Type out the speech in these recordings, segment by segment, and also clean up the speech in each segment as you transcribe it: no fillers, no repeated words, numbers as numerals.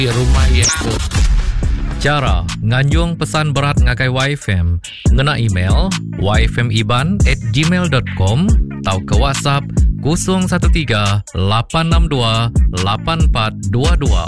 rumah Yeko. Cara nganjung pesan berat ngakai YFM ngena email yfmiban@gmail.com atau ke WhatsApp 013-862-8422.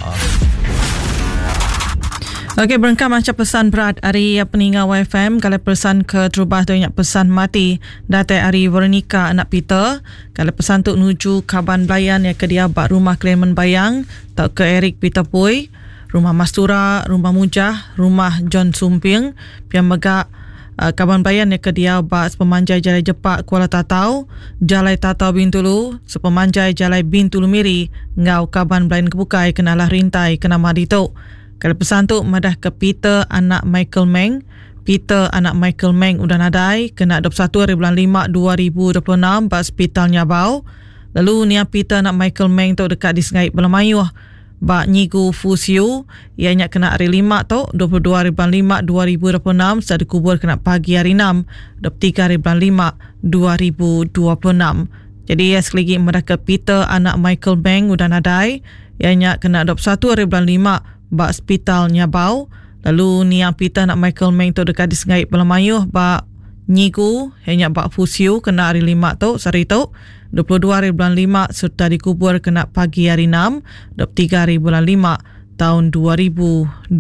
Okey, berengkam macam pesan berat hari peninggal YFM. Kalau pesan ke terubah tu ingat pesan mati datai hari Veronica anak Peter. Kalau pesan tu nuju Kaban Belayan yang ke dia bak rumah Clement Bayang atau ke Eric Peter Pui, rumah Mastura, rumah Mujah, rumah John Sumping, pian megak Kaban Belayan yang ke dia bak sepemanjai Jalai Jepak Kuala Tatau, Jalai Tatau Bintulu, sepemanjai Jalai Bintulu Miri, ngau Kaban Belayan Kebukai kenalah rintai kena madito. Kalau pesan tu madah ke Peter anak Michael Meng. Peter anak Michael Meng udah nadai kena 21 hari bulan 5 2026 bak hospital Nyabau. Lalu ni Peter anak Michael Meng tu dekat di Sengai Belamayuh bak Nyigu Fusiu, ianya kena hari 5 tu 22 hari bulan 5 2026 setelah dikubur kena pagi hari 6 23 hari bulan 5 2026. Jadi sekali lagi madah ke Peter anak Michael Meng udah nadai, ianya kena 21 hari bulan 5 bak hospital Nyabau. Lalu ni yang Peter nak Michael Meng tu dekat di Sengai Belamayuh bak Nyigu hanya bak Fusiu kena hari 5 tu sehari tu 22 hari bulan 5 serta dikubur kena pagi hari 6 23 hari bulan 5 tahun 2026.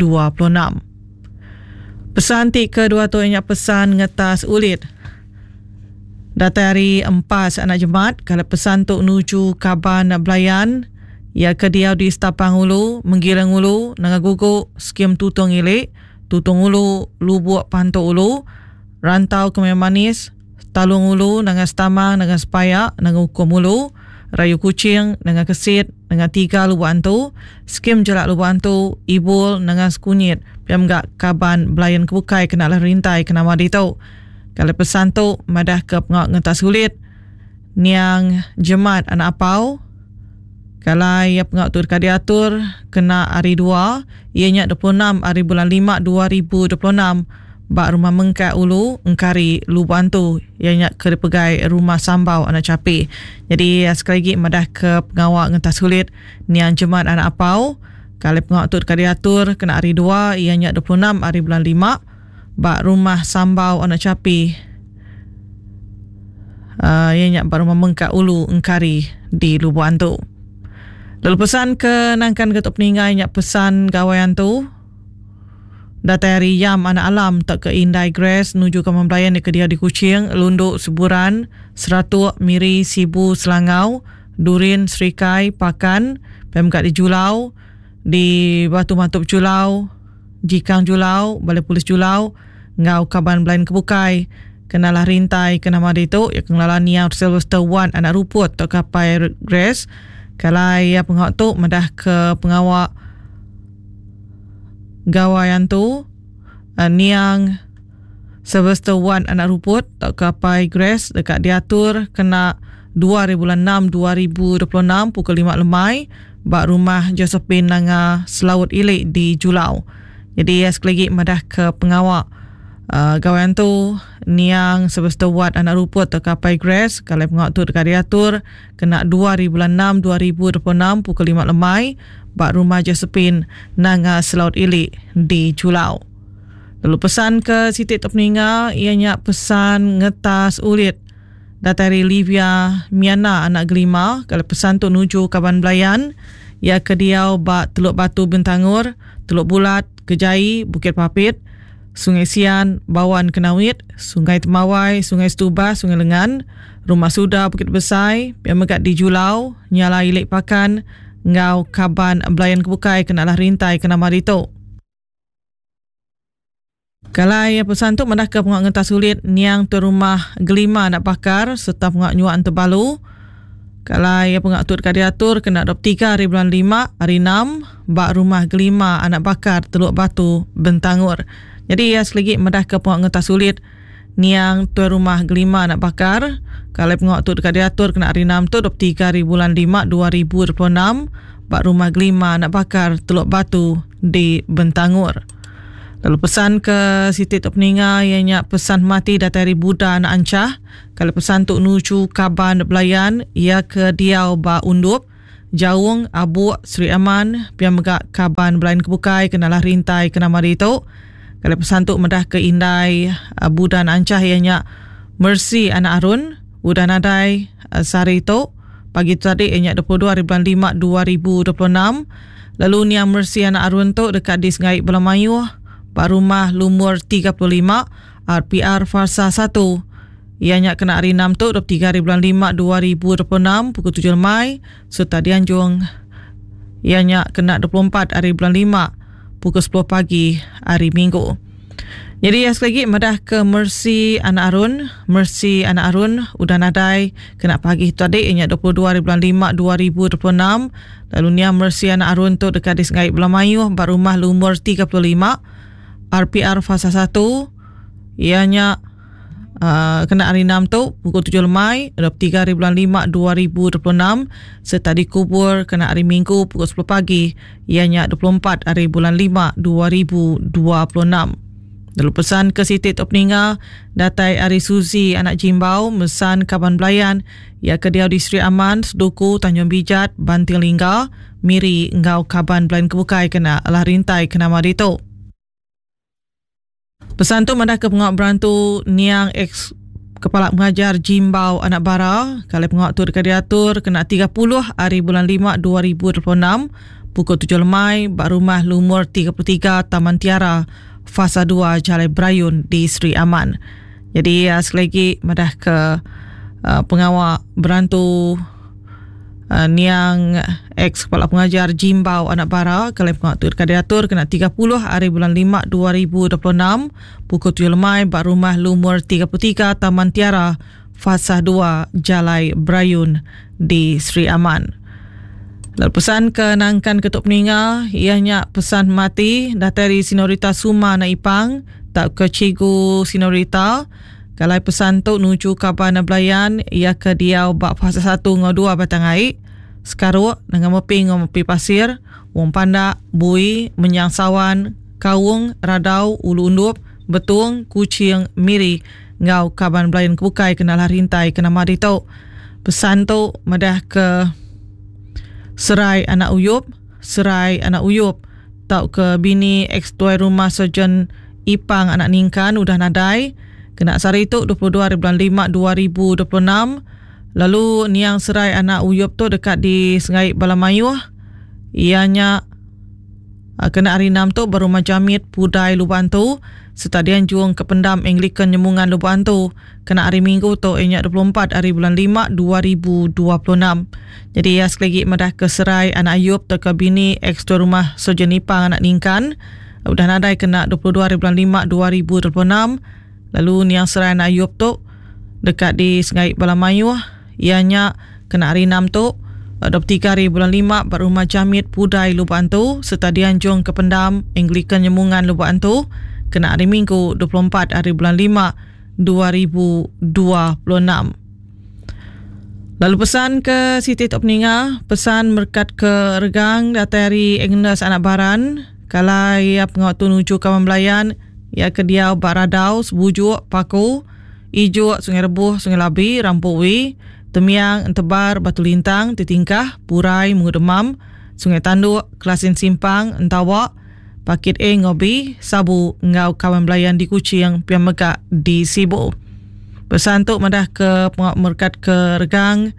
Pesan tik kedua tu hanya pesan ngetas ulit data hari 4 anak Jumaat. Kalau pesan tu nuju Kaban Belayan ya ke dia di Setapang Ulu, Menggilang Ulu, Nangaguguk, Skim Tutong Ilik, Tutong Ulu, Lubuk Panto Ulu, Rantau Kemen Manis, Talung Ulu, Nangas Tamang, Nangas Payak, Nangukum Ulu, Rayu Kucing, Nangas Kesit, Nangas Tiga Lubuk Antu, Skim Jelak Lubuk Antu, Ibul, Nangas Kunyit, Piamgak Kaban Belayan Kebukai kenalah rintai kena madito. Kalau pesan tu madah ke pengak ngetas kulit niang Jemaat anak Apau. Kalau ia pengak tu dekat diatur kena hari 2, ianya 26 hari bulan 5 2026 bak rumah Mengkat Ulu, Engkari Luban tu, ianya ke pegai rumah Sambau anak Capi. Jadi sekali lagi madah ke pengawak ngetas kulit niang Jemaat anak Apau. Kalau pengak tu dekat diatur kena hari 2, ianya 26 hari bulan 5 bak rumah Sambau anak Capi. Ianya bak rumah Mengkat Ulu, Engkari di Luban tu. Lalu pesan ke nangkan ketuk peninggal inyak pesan gawayan tu data hari Yam anak Alam tak ke Indai Grace nuju Kaman Belayan ke dia di Kuching, Lunduk Seburan, Seratuk Miri Sibu Selangau, Durin Serikai Pakan, Pemkat di Julau, di Batu Matup Julau, Jikang Julau, Balai Polis Julau, ngau Kaban Belayan Kebukai kenalah rintai kena madito ya kenala niang Sylvester Wan anak Ruput tak kapai Grace. Kalau ia pengawak tu madah ke pengawak gawayan tu niang Sylvester Wan anak Ruput tak kapai Grace dekat diatur kena 2 hari bulan 6 2026 pukul 5 lemai bak rumah Josephine Nanga Selawut Ilik di Julau. Jadi sekali lagi madah ke pengawak gawayan tu niang Sylvester Watt anak Ruput terkapai Grace. Kalau pengawak tu dekat diatur kena 2 hari bulan 6 2026 pukul 5 lemai bak rumah Josephine Nanga Selaut Ilik di Julau. Lalu pesan ke Siti Tok Peninggal ianya pesan ngetas ulit datari Livia Miana anak Gelima. Kalau pesan tu nuju Kaban Belayan ia ke Diau bak Teluk Batu Bentangur, Teluk Bulat, Kejai, Bukit Papit, Sungai Sian, Bawan Kenawit, Sungai Temawai, Sungai Setubas, Sungai Lengan, Rumah Suda, Bukit Besai, yang megat di Julau, Nyala Ilik Pakan, ngau Kaban Belayan Kebukai kenalah rintai kena marito. Kalau ia pesan tu madah ke pengak ngetas sulit niang tu rumah Gelima nak bakar serta pengak nyuak Antebalu. Kalau ia pengak tu dekat diatur kena 23 hari bulan 5 hari 6 bak rumah Gelima anak bakar Teluk Batu Bentangur. Jadi ia selagi madah ke pengak ngetas sulit niang tu rumah Gelima anak bakar. Kalau pengak tu dekat diatur kena hari 6 tu 23 hari bulan 5 2026 bak rumah Gelima anak bakar Teluk Batu di Bentangur. Lalu pesan ke Siti Tok Peninggal ianya pesan mati datari Buddha anak Ancah. Kalau pesan tu nuju Kaban Belayan ia ke Diau ba Undup Jawung, Abuk, Seri Aman, Pian Megak Kaban Belayan Kebukai, Kenalah Rintai, Kenamari Tok. Kalau pesan tu medah ke Indai, Budan Ancah ianya Mercy Anak Arun, Budan Adai, Sari Tok. Pagi tu tadi ianya 22 hari bulan 5 2026. Lalu Niang Mercy Anak Arun Tok dekat di Sengai Belamayuh, Pak Rumah Lumur 35, RPR Farsa 1. Ianya kena hari 6 tu 23 hari bulan 5 2026 pukul 7 Mai. Serta Dianjung ianya kena 24 hari bulan 5 pukul 10 pagi hari Minggu. Jadi sekali lagi madah ke Mercy Anak Arun. Mercy Anak Arun udah nadai kena pagi tu tadi ianya 22 hari bulan 5 2026. Lalu Niang Mercy Anak Arun tu dekat di Sengai Belamayuh, Pak Rumah Lumur 35, RPR Fasa 1. Ianya kena hari 6 tu pukul 7 Mai 23 hari bulan 5 2026 serta dikubur kena hari Minggu pukul 10 pagi ianya 24 hari bulan 5 2026. Lalu pesan ke Siti Tok Peninga datai Ari Suzi Anak Jimbau mesan Kaban Belayan ia kediau di Seri Aman Seduku Tanjung Bijat Banting Lingga Miri Ngau Kaban Belayan Kebukai kena Alah Rintai kena Marito. Pesan tu mandah ke pengawal berantu Niang ex Kepala Pengajar Jimbau Anak Bara. Kalau pengawal tu dekat diatur kena 30 hari bulan 5 2026 pukul 7 Mai Pak Rumah Lumur 33 Taman Tiara Fasa 2 Jalai Brayun di Seri Aman. Jadi sekali lagi mandah ke pengawal berantu Niang ex Kepala Pengajar Jimbau Anak Bara. Kalau pengawal tu dekat diatur kena 30 hari bulan 5 2026 pukul 7 Mai Pak Rumah Lumur 33 Taman Tiara Fasa 2 Jalai Brayun di Seri Aman. Lalu pesan ke Nangkan Ketuk Peninga ianya pesan mati dari Sinorita Suma Anak Ipang tak ke Cikgu Sinorita. Kalau pesan tu nuju Kaban Belayan ia ke Diau Bak Fasa 1 2 Batang Air Sekaruk dengan Mepi Pasir Wong Pandak Bui Menyang Sawan Kawung Radau Ulu Undup Betung Kucing Miri Ngau Kaban Belayan Kebukai Kenalah Rintai Kena Marito. Pesan tu madah ke Serai Anak Uyup tau ke bini ex tuai rumah Surgeon Ipang Anak Ningkan udah nadai kena sari tu 22 hari bulan 5 2026. Lalu Niang Serai Anak Uyup tu dekat di Sengai Belamayuh ianya kena hari 6 tu Berumah Jamit Pudai Lubang tu serta Dianjung Kependam Anglican Nyemungan Lubang tu kena hari Minggu tu ianya 24 hari bulan 5 2026. Jadi sekali lagi madah ke Serai Anak Ayub tu ke bini ex tuan rumah Surgeon Ipang Anak Ningkan udah nadai kena 22 hari bulan 5 2026. Lalu Niang Serai Anak Ayub tu dekat di Sengai Belamayuh ianya kena hari 6 tu 23 hari bulan 5 Berumah Jamit Pudai Lubang tu serta Dianjung Kependam Anglican Nyemungan Lubang tu kena hari Minggu 24 hari bulan 5 2026. Lalu pesan ke Siti Tok Peninga, pesan merkat ke Regang dari Agnes Anak Baran. Kalau ia pengawal tu nuju Kawan Belayan ia ke Diau Baradau Sebujuk Paku Ijuk Sungai Rebuh Sungai Labi Rampuwi Temiang Entebar Batu Lintang Titingkah Purai Mengudemam Sungai Tanduk Kelasin Simpang Entawak Pakit A Ngobi Sabu Ngau Kawan Belayan di Kuching Pian Megak di Sibu. Pesan tu madah ke pengawal merkat ke Regang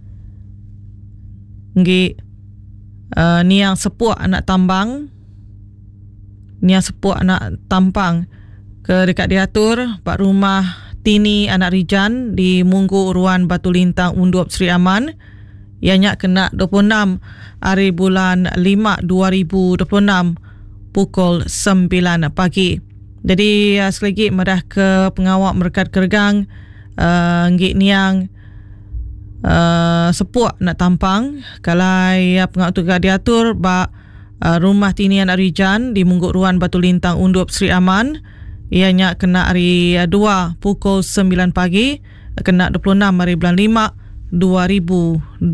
ngi Niang Sepuak Anak Tambang Niang Sepuak Anak Tampang ke dekat diatur Pak Rumah Tini Anak Rijan di Munggu Uruan Batu Lintang Undup Seri Aman ianya kena 26 hari bulan 5 2026 pukul 9 pagi. Jadi sekali lagi madah ke pengawal merkat Keregang nggik Niang Sepuak Nak Tampang. Kalau pengawal tu diatur Pak Rumah Tini Anak Rijan di Munggu Uruan Batu Lintang Undup Seri Aman ianya kena hari 2 pukul 9 pagi kena 26 hari bulan 5 2026.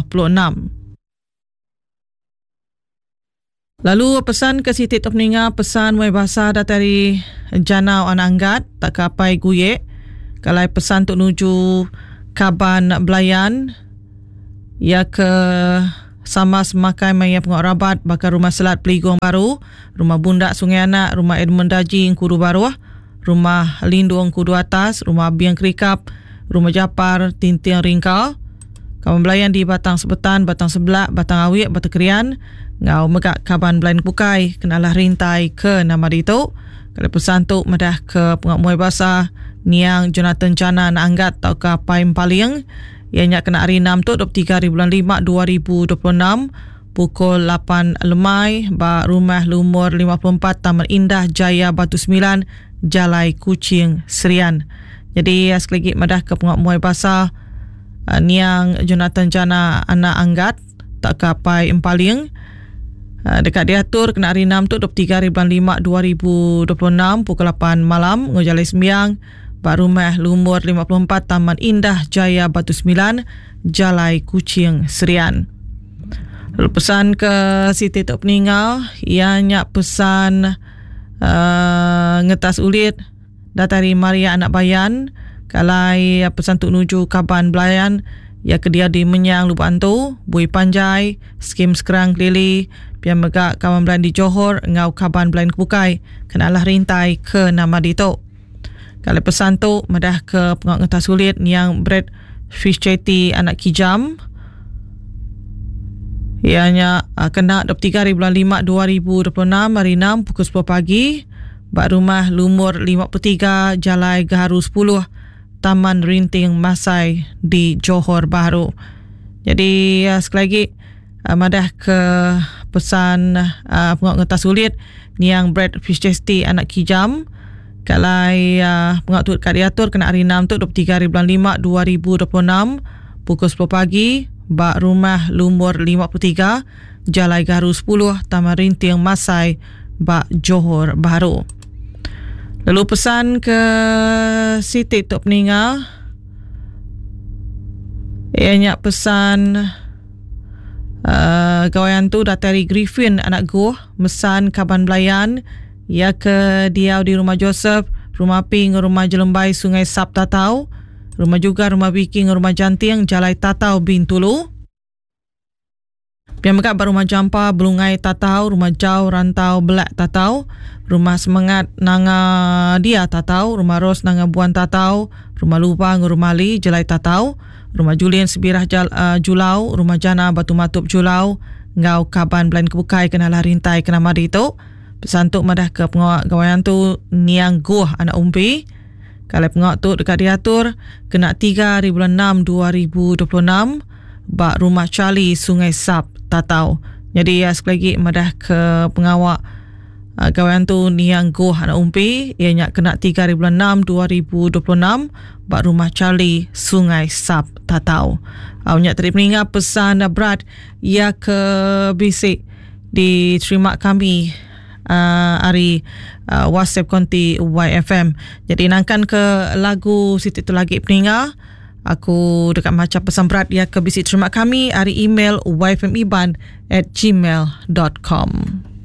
Lalu pesan ke Siti Tok Peninga, pesan muai bahasa dari Janau Anak Anggat tak kapai guyek. Kalau pesan tu nuju Kaban Belayan ia ke sama semakai maya Pengok Rabat bakal Rumah Selat Peligong Baru, Rumah Bundak Sungai Anak, Rumah Edmund Daji Kudu Baru, Rumah Lindung Kudu Atas, Rumah Biang Kerikap, Rumah Japar Tinting Ringkau, kawan belayan di Batang Sebetan, Batang Sebelak, Batang Awik, Batang Kerian, ngau megak kaban belayan Pukai, kenalah rintai ke nama ditu. Kalau pesan tu medah ke Pengak Muai Basah, Niang Jonathan Jana nak anggat tau ke Paim Paling, ianya kena hari 6 tu 23 bulan 5 2026 pukul 8 lemai ba Rumah Lumur 54 Taman Indah Jaya Batu 9 Jalai Kuching Serian. Jadi sekali lagi medah ke Pengak Muai Basah, Niang Jonathan Jana anak anggat tak kapai empaling dekat diatur kena hari 6 tu 23 bulan 5 2026 pukul 8 malam ngojalai sembiang ba Rumah Lumur 54 Taman Indah Jaya Batu 9 Jalai Kuching Serian. Lalu pesan ke Siti Tok Peninggal, ianya pesan ngetas ulit datari Maria Anak Bayan kalai pesan tu nuju Kaban Belayan ya kedia di Menyang Lubang tu Bui Panjai skim sekerang kelili pian megak kawan belayan di Johor ngau Kaban Belayan Kebukai kenalah rintai ke nama dito. Kalau pesan tu medah ke Pengak Ngetas Sulit yang Bread Fish Chetty Anak Kijam, ianya kena 23 bulan 5 2026 hari 6 pukul 10 pagi bak Rumah Lumur 53 Jalai Gaharu 10 Taman Rinting Masai di Johor Bahru. Jadi sekali lagi madah ke pesan Pengak Ngetas Sulit yang Bread Fish Chetty Anak Kijam kalai Pengak Turut kat diatur kena hari 6 tu 23 bulan 5 2026 pukul 10 pagi bak Rumah Lumur 53 Jalai Gaharu 10 Taman Rinting Masai bak Johor Bahru. Lalu pesan ke Siti Tok Peninggal, ianya pesan kawayan tu datari Griffin Anak Goh mesan Kaban Belayan ia ke diau di Rumah Joseph, Rumah Ping, Rumah Jelembai Sungai Sap Tatau, Rumah juga Rumah Viking, Rumah Janting Jalai Tatau Bintulu, pian megak Rumah Jampa Belungai Tatau, Rumah Jau Rantau Belak Tatau, Rumah Semangat Nanga Dia Tatau, Rumah Ros Nanga Buan Tatau, Rumah Lubang Rumah Li Jelai Tatau, Rumah Julien Sebirah Julau, Rumah Jana Batu Matup Julau ngau Kaban Belayan Kebukai kenalah rintai kena mari tu. Pesan tu madah ke pengawak gawayan tu Niang Goh Anak Umpi kalau pengawak tu dekat diatur kena 3 bulan 6 2026 bak Rumah Charlie Sungai Sap Tatau. Jadi sekali lagi madah ke pengawak gawayan tu Niang Goh Anak Umpi ianya kena 3 bulan 6 2026 bak Rumah Charlie Sungai Sap Tatau. Awak tadi meninggal pesan berat ia ke bisik diterima kami hari WhatsApp konti YFM. Jadi nangkan ke lagu Siti tu lagi peninggal aku dekat macam pesan berat ia ke bisik terima kami hari email yfmiban@gmail.com.